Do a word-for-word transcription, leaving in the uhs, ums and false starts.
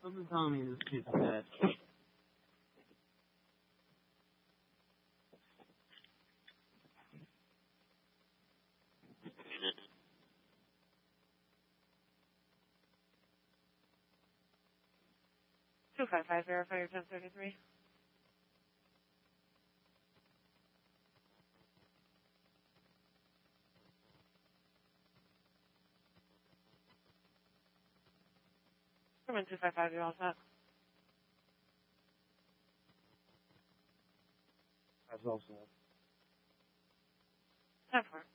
Something telling me this kid's dead. Two five five, verify your ten thirty-three. Come in two five five, you're all set. That's all set. Time for it.